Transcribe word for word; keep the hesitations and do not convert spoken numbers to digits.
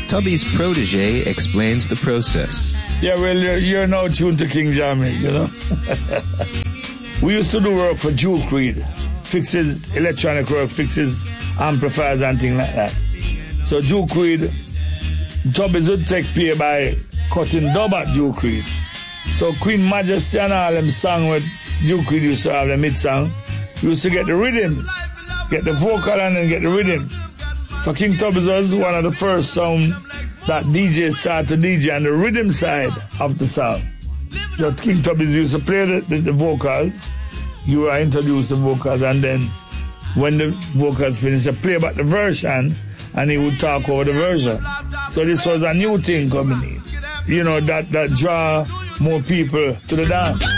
Tubby's protege explains the process. Yeah, well, you're, you're now tuned to King Jammys, you know. We used to do work for Duke Reid, fixes electronic work, fixes amplifiers and things like that. So Duke Reid, Tubby's would take pay by cutting dub at Duke Reid. So Queen Majesty and all them song with Duke Reid used to have the mid song. You used to get the rhythms, get the vocal and then get the rhythm. So King Tubby's was one of the first songs that D J started to D J on the rhythm side of the song. So King Tubby's used to play the, the, the vocals. You were introduced the vocals, and then when the vocals finished, they play back the version, and he would talk over the version. So this was a new thing coming in. You know, that, that draw more people to the dance.